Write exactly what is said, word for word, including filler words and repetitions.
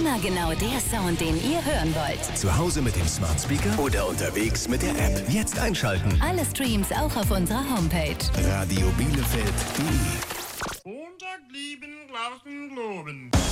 Immer genau der Sound, den ihr hören wollt. Zu Hause mit dem Smart Speaker oder unterwegs mit der App. Jetzt einschalten. Alle Streams auch auf unserer Homepage. radio bielefeld punkt de Montag lieben, Glauben, Globen.